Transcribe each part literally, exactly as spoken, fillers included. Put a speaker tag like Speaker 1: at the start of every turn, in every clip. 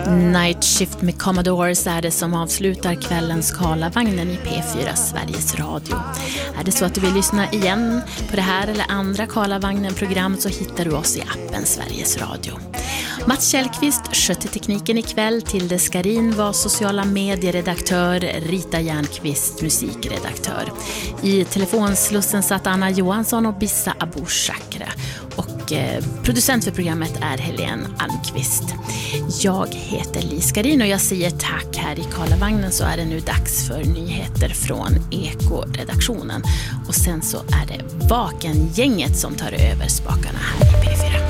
Speaker 1: Night Shift med Commodores är det som avslutar kvällens Karlavagnen i P fyra Sveriges Radio. Är det så att du vill lyssna igen på det här eller andra Karlavagnen-program så hittar du oss i appen Sveriges Radio. Mats Källqvist skötte tekniken ikväll, Tilde Skarin var sociala medieredaktör, Rita Järnqvist musikredaktör. I telefonslussen satt Anna Johansson och Bissa Abu Shakra. Och eh, producent för programmet är Helene Almqvist. Jag heter Li Skarin och jag säger tack. Här i Karlavagnen så är det nu dags för nyheter från Eko-redaktionen. Och sen så är det Vakengänget som tar över spakarna här i P fyra.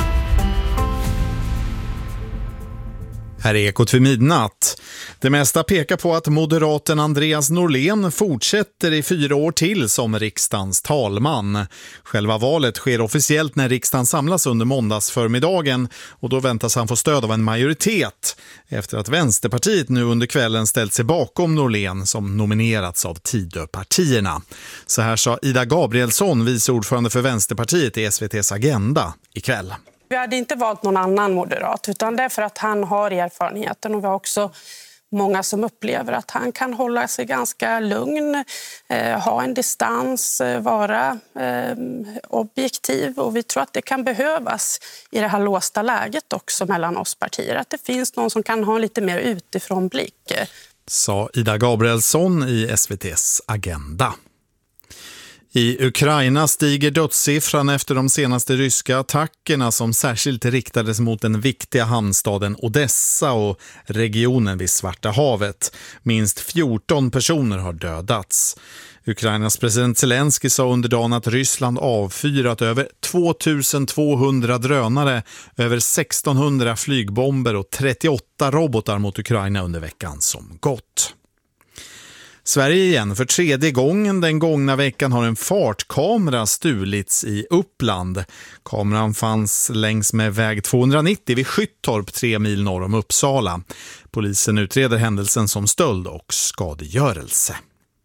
Speaker 2: Här är Ekot vid midnatt. Det mesta pekar på att moderaten Andreas Norlén fortsätter i fyra år till som riksdagens talman. Själva valet sker officiellt när riksdagen samlas under måndagsförmiddagen och då väntas han få stöd av en majoritet efter att Vänsterpartiet nu under kvällen ställt sig bakom Norlén som nominerats av Tidöpartierna. Så här sa Ida Gabrielsson, vice ordförande för Vänsterpartiet i S V T:s Agenda ikväll.
Speaker 3: Vi hade inte valt någon annan moderat utan det är för att han har erfarenheten och vi har också många som upplever att han kan hålla sig ganska lugn, eh, ha en distans, eh, vara eh, objektiv och vi tror att det kan behövas i det här låsta läget också mellan oss partier. Att det finns någon som kan ha lite mer utifrån blick.
Speaker 2: Sa Ida Gabrielsson i S V T:s Agenda. I Ukraina stiger dödssiffran efter de senaste ryska attackerna som särskilt riktades mot den viktiga hamnstaden Odessa och regionen vid Svarta havet. Minst fjorton personer har dödats. Ukrainas president Zelensky sa under dagen att Ryssland avfyrat över tvåtusentvåhundra drönare, över sextonhundra flygbomber och trettioåtta robotar mot Ukraina under veckan som gått. Sverige igen. För tredje gången den gångna veckan har en fartkamera stulits i Uppland. Kameran fanns längs med väg tvåhundranittio vid Skyttorp, tre mil norr om Uppsala. Polisen utreder händelsen som stöld och skadegörelse.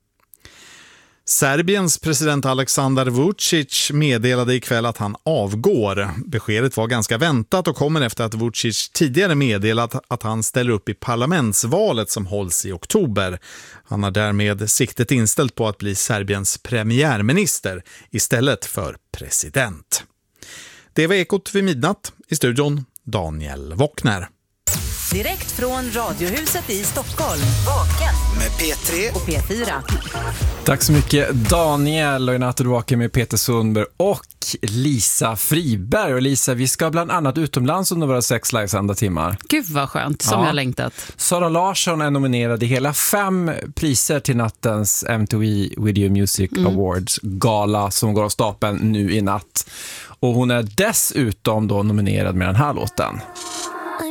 Speaker 2: Serbiens president Aleksandar Vučić meddelade ikväll att han avgår. Beskedet var ganska väntat och kommer efter att Vučić tidigare meddelat att han ställer upp i parlamentsvalet som hålls i oktober. Han har därmed siktet inställt på att bli Serbiens premiärminister istället för president. Det var Ekot vid midnatt. I studion Daniel Wockner.
Speaker 4: Direkt från Radiohuset i Stockholm. Vaken
Speaker 5: med P tre
Speaker 4: och P fyra.
Speaker 6: Tack så mycket Daniel och i natt är du vaken med Peter Sundberg och Lisa Friberg. Och Lisa, vi ska bland annat utomlands under våra sex livesända timmar.
Speaker 7: Gud vad skönt, som
Speaker 6: ja.
Speaker 7: jag längtat.
Speaker 6: Sara Larsson är nominerad i hela fem priser till nattens M T V Video Music mm. Awards gala som går av stapeln nu i natt. Och hon är dessutom då nominerad med den här låten.